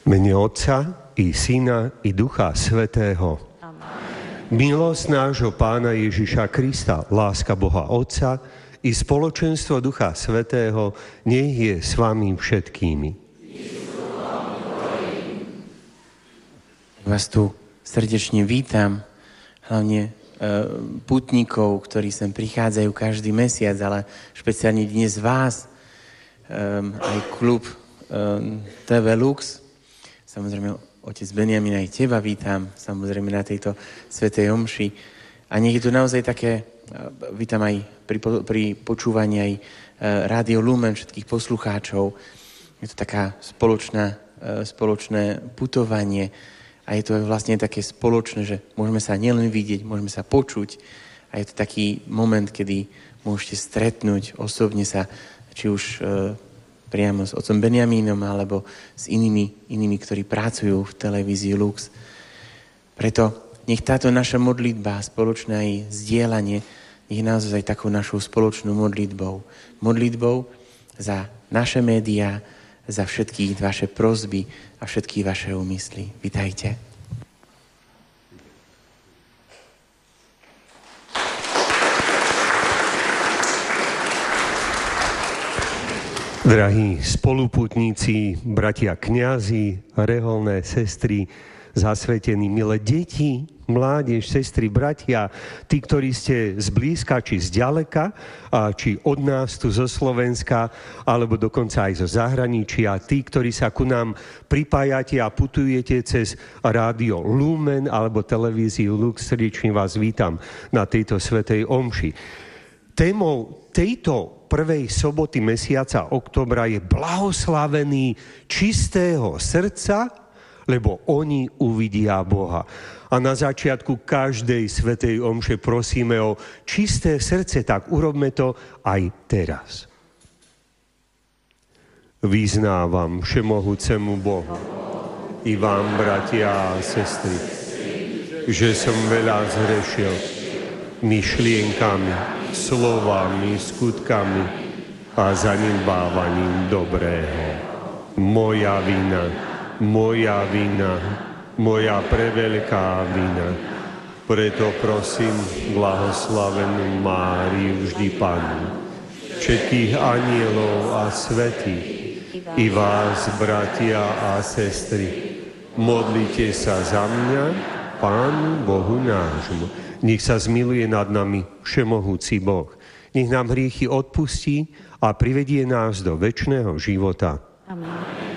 mene Otca i Syna i Ducha Svätého. Milosť nášho Pána Ježiša Krista, láska Boha Otca i spoločenstvo Ducha Svätého nech je s vami všetkými. Vás tu srdečne vítam, hlavne pútnikov, ktorí sem prichádzajú každý mesiac, ale špeciálne dnes vás, aj klub TV Lux. Samozrejme, otec Benjamin, aj teba vítam, samozrejme na tejto svätej omši. A nech je to naozaj také, vítam aj pri počúvaní aj Rádio Lumen, všetkých poslucháčov. Je to taká spoločné putovanie a je to vlastne také spoločné, že môžeme sa nielen vidieť, môžeme sa počuť a je to taký moment, kedy môžete stretnúť osobne sa, či už priamo s otcom Benjamínom alebo s inými, ktorí pracujú v televízii Lux. Preto nech táto naša modlitba, spoločné aj zdieľanie, nech naozaj takou našou spoločnou modlitbou. Modlitbou za naše médiá, za všetky vaše prosby a všetky vaše úmysly. Vitajte. Drahí spoluputníci, bratia kňazi, reholné sestry, zasvetení, milé deti, mládež, sestry, bratia, tí, ktorí ste zblízka či zďaleka, či od nás tu zo Slovenska, alebo dokonca aj zo zahraničia, tí, ktorí sa ku nám pripájate a putujete cez rádio Lumen alebo televíziu Lux, srdečne vás vítam na tejto svätej omši. Témou tejto prvej soboty mesiaca októbra je blahoslavený čistého srdca, lebo oni uvidia Boha. A na začiatku každej svätej omše prosíme o čisté srdce, tak urobme to aj teraz. Vyznávam všemohúcemu Bohu i vám, bratia a sestry, že som veľa zhrešil myšlienkami, slovami, skutkami a zanedbávaním dobrého. Moja vina, moja preveľká vina. Preto prosím blahoslavenú Máriu, vždy Pannu, všetkých anielov a svätých, i vás, bratia a sestry, modlite sa za mňa, Pánu Bohu nášmu. Nech sa zmiluje nad nami všemohúci Boh. Nech nám hriechy odpustí a privedie nás do večného života. Amen.